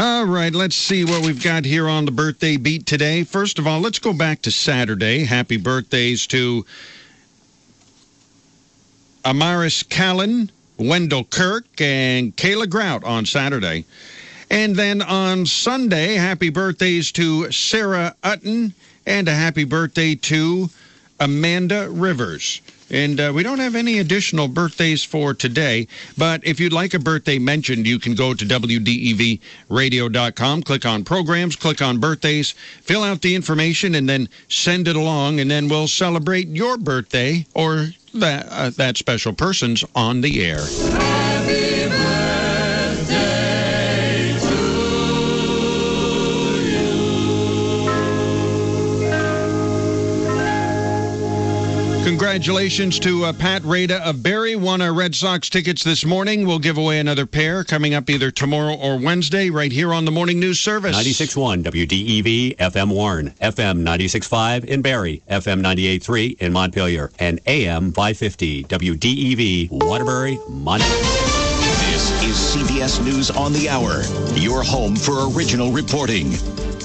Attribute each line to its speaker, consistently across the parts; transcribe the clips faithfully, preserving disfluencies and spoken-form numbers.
Speaker 1: All right, let's see what we've got here on the birthday beat today. First of all, let's go back to Saturday. Happy birthdays to Amaris Callan, Wendell Kirk, and Kayla Grout on Saturday. And then on Sunday, happy birthdays to Sarah Utton, and a happy birthday to Amanda Rivers. And uh, we don't have any additional birthdays for today, but if you'd like a birthday mentioned, you can go to W D E V radio dot com, click on programs, click on birthdays, fill out the information, and then send it along, and then we'll celebrate your birthday or that, uh, that special person's on the air.
Speaker 2: Happy birthday to you.
Speaker 1: Congratulations to uh, Pat Rada of Barrie. Won our Red Sox tickets this morning. We'll give away another pair coming up either tomorrow or Wednesday right here on the Morning News Service.
Speaker 3: ninety-six point one W D E V, F M Warren, F M ninety-six point five in Barrie, F M ninety-eight point three in Montpelier, and A M five fifty W D E V, Waterbury, Montpelier.
Speaker 4: This is C B S News on the Hour, your home for original reporting.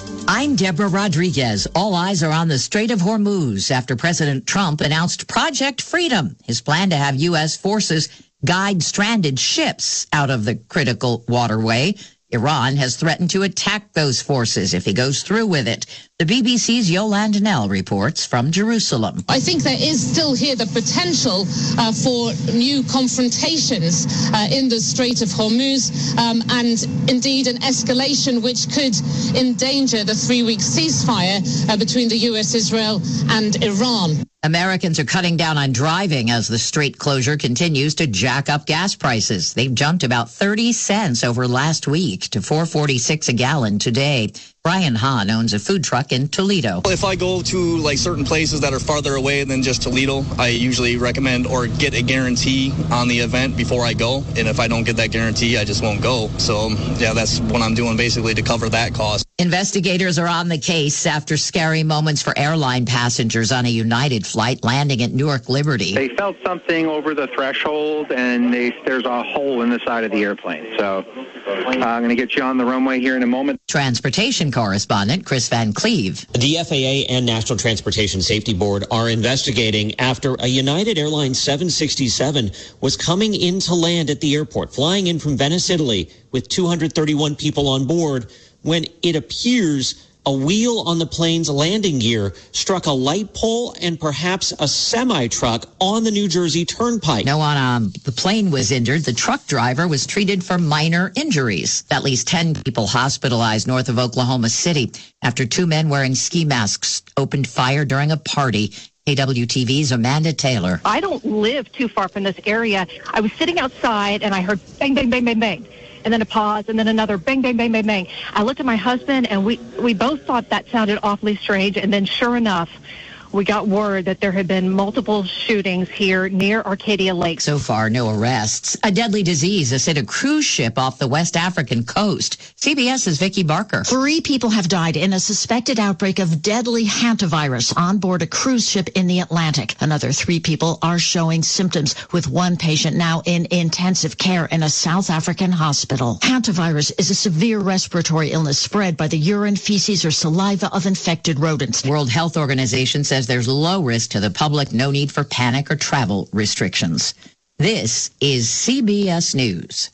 Speaker 5: I'm Deborah Rodriguez. All eyes are on the Strait of Hormuz after President Trump announced Project Freedom, his plan to have U S forces guide stranded ships out of the critical waterway. Iran has threatened to attack those forces if he goes through with it. The B B C's Yolande Knell reports from Jerusalem.
Speaker 6: I think there is still here the potential uh, for new confrontations uh, in the Strait of Hormuz um, and indeed an escalation which could endanger the three-week ceasefire uh, between the U S, Israel and Iran.
Speaker 5: Americans are cutting down on driving as the strait closure continues to jack up gas prices. They've jumped about thirty cents over last week to four forty-six a gallon today. Brian Hahn owns a food truck in Toledo.
Speaker 7: If I go to like certain places that are farther away than just Toledo, I usually recommend or get a guarantee on the event before I go. And if I don't get that guarantee, I just won't go. So yeah, that's what I'm doing basically to cover that cost.
Speaker 5: Investigators are on the case after scary moments for airline passengers on a United flight landing at Newark Liberty.
Speaker 8: They felt something over the threshold, and they, there's a hole in the side of the airplane. So uh, I'm going to get you on the runway here in a moment.
Speaker 5: Transportation correspondent Chris Van Cleve.
Speaker 9: The F A A and National Transportation Safety Board are investigating after a United Airlines seven sixty-seven was coming in to land at the airport, flying in from Venice, Italy, with two hundred thirty-one people on board, when it appears a wheel on the plane's landing gear struck a light pole and perhaps a semi-truck on the New Jersey Turnpike.
Speaker 5: No one on the plane was injured. The truck driver was treated for minor injuries. At least ten people hospitalized north of Oklahoma City after two men wearing ski masks opened fire during a party. K W T V's Amanda Taylor.
Speaker 10: I don't live too far from this area. I was sitting outside and I heard bang, bang, bang, bang, bang. And then a pause, and then another bang, bang, bang, bang, bang. I looked at my husband, and we, we both thought that sounded awfully strange. And then sure enough, we got word that there had been multiple shootings here near Arcadia Lake.
Speaker 5: So far, no arrests. A deadly disease has hit a cruise ship off the West African coast. CBS's Vicki Barker.
Speaker 11: Three people have died in a suspected outbreak of deadly hantavirus on board a cruise ship in the Atlantic. Another three people are showing symptoms, with one patient now in intensive care in a South African hospital. Hantavirus is a severe respiratory illness spread by the urine, feces, or saliva of infected rodents.
Speaker 5: World Health Organization says there's low risk to the public, no need for panic or travel restrictions. This is C B S News.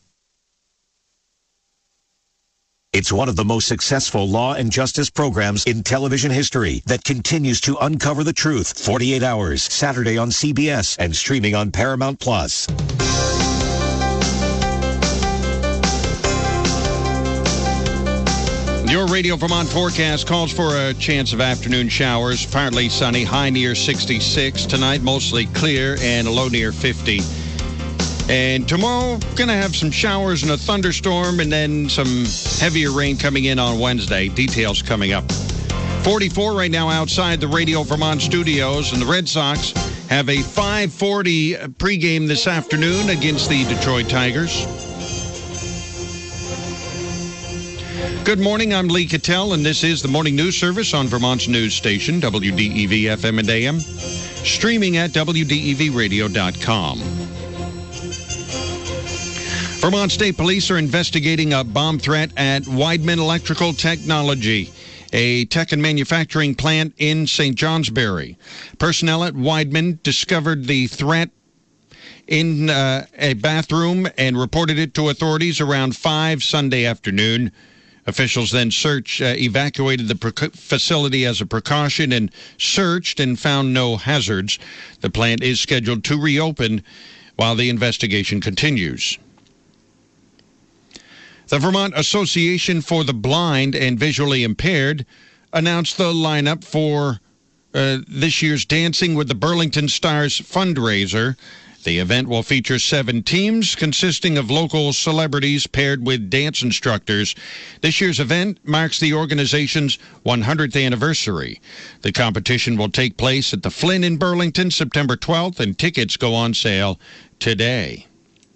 Speaker 4: It's one of the most successful law and justice programs in television history that continues to uncover the truth. forty-eight hours, Saturday on C B S and streaming on Paramount Plus.
Speaker 1: Your Radio Vermont forecast calls for a chance of afternoon showers, partly sunny, high near sixty-six. Tonight, mostly clear and a low near fifty. And tomorrow, going to have some showers and a thunderstorm, and then some heavier rain coming in on Wednesday. Details coming up. forty-four right now outside the Radio Vermont studios, and the Red Sox have a five forty pregame this afternoon against the Detroit Tigers. Good morning, I'm Lee Cattell, and this is the Morning News Service on Vermont's news station, W D E V F M and A M, streaming at W D E V radio dot com. Vermont State Police are investigating a bomb threat at Weidman Electrical Technology, a tech and manufacturing plant in Saint Johnsbury. Personnel at Weidman discovered the threat in uh, a bathroom and reported it to authorities around five Sunday afternoon. Officials then searched, uh, evacuated the pre- facility as a precaution and searched and found no hazards. The plant is scheduled to reopen while the investigation continues. The Vermont Association for the Blind and Visually Impaired announced the lineup for uh, this year's Dancing with the Burlington Stars fundraiser. The event will feature seven teams consisting of local celebrities paired with dance instructors. This year's event marks the organization's one hundredth anniversary. The competition will take place at the Flynn in Burlington September twelfth, and tickets go on sale today.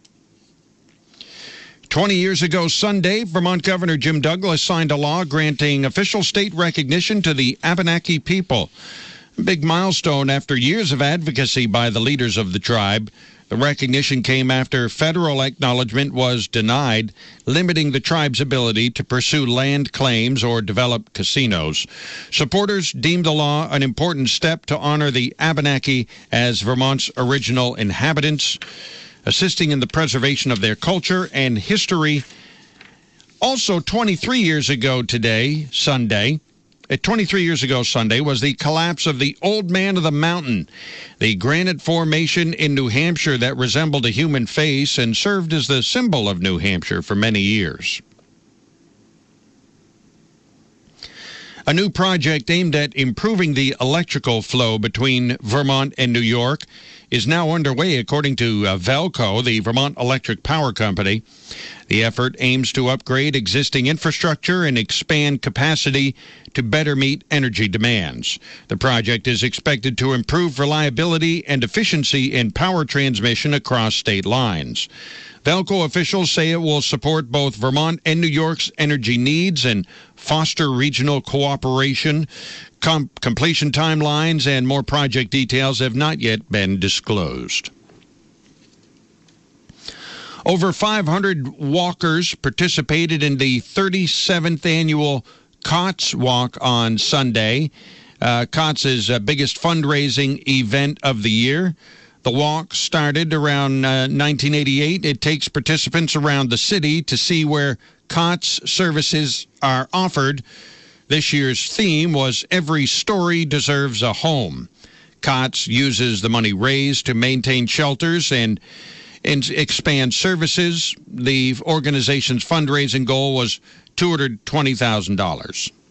Speaker 1: Twenty years ago Sunday, Vermont Governor Jim Douglas signed a law granting official state recognition to the Abenaki people. A big milestone after years of advocacy by the leaders of the tribe. The recognition came after federal acknowledgement was denied, limiting the tribe's ability to pursue land claims or develop casinos. Supporters deemed the law an important step to honor the Abenaki as Vermont's original inhabitants, assisting in the preservation of their culture and history. Also, twenty-three years ago today, Sunday, uh, twenty-three years ago Sunday, was the collapse of the Old Man of the Mountain, the granite formation in New Hampshire that resembled a human face and served as the symbol of New Hampshire for many years. A new project aimed at improving the electrical flow between Vermont and New York is now underway, according to uh, Velco, the Vermont Electric Power Company. The effort aims to upgrade existing infrastructure and expand capacity to better meet energy demands. The project is expected to improve reliability and efficiency in power transmission across state lines. Velco officials say it will support both Vermont and New York's energy needs and foster regional cooperation. Com- completion timelines and more project details have not yet been disclosed. Over five hundred walkers participated in the thirty-seventh annual COTS Walk on Sunday. Uh, COTS is the biggest fundraising event of the year. The walk started around uh, nineteen eighty-eight. It takes participants around the city to see where COTS services are offered. This year's theme was Every Story Deserves a Home. COTS uses the money raised to maintain shelters and, and expand services. The organization's fundraising goal was two hundred twenty thousand dollars.